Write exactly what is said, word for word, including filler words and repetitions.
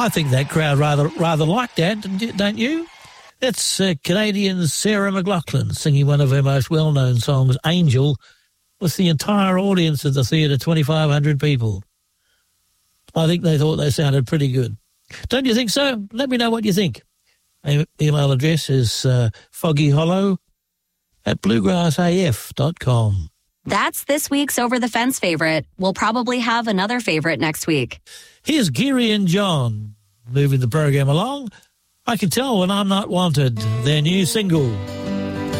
I think that crowd rather rather liked that, don't you? That's uh, Canadian Sarah McLachlan singing one of her most well-known songs, Angel, with the entire audience at the theatre, twenty-five hundred people. I think they thought they sounded pretty good. Don't you think so? Let me know what you think. My email address is uh, foggyhollow at bluegrassaf dot com. That's this week's Over the Fence favorite. We'll probably have another favorite next week. Here's Geary and John moving the program along. I Can Tell When I'm Not Wanted, their new single.